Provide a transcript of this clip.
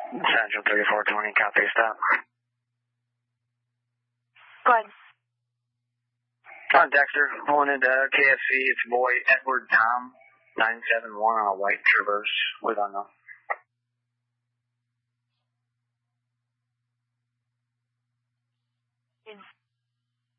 Central 3420, copy stop. Go ahead. Dexter, pulling into KFC. It's boy Edward Tom, 971 on a white Traverse with unknown.